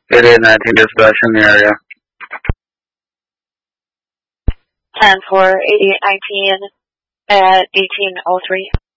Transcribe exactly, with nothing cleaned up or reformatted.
eighty-eight nineteen dispatch in the area. ten four, eighty-eight nineteen at eighteen oh three.